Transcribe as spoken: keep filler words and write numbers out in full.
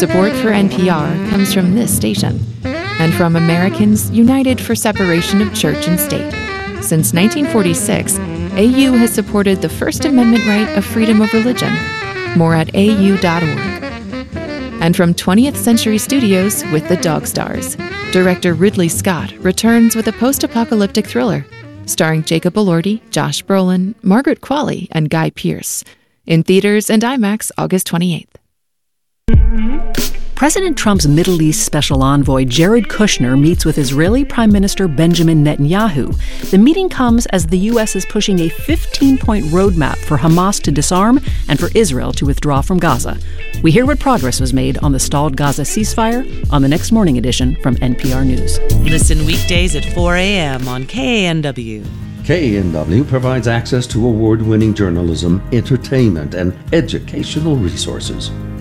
Support for N P R comes from this station and from Americans United for Separation of Church and State. Since nineteen forty-six, A U has supported the First Amendment right of freedom of religion. More at A U dot org. And from twentieth Century Studios with The Dog Stars, director Ridley Scott returns with a post-apocalyptic thriller starring Jacob Elordi, Josh Brolin, Margaret Qualley, and Guy Pearce. In theaters and IMAX August twenty-eighth. President Trump's Middle East special envoy Jared Kushner meets with Israeli Prime Minister Benjamin Netanyahu. The meeting comes as the U S is pushing a fifteen-point roadmap for Hamas to disarm and for Israel to withdraw from Gaza. We hear what progress was made on the stalled Gaza ceasefire on the next morning edition from N P R News. Listen weekdays at four a.m. on K N W. K N W provides access to award-winning journalism, entertainment, and educational resources.